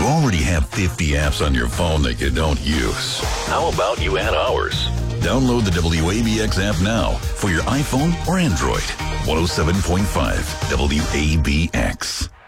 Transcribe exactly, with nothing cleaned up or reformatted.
already have fifty apps on your phone that you don't use. How about you add ours? Download the W A B X app now for your iPhone or Android. one oh seven point five W A B X.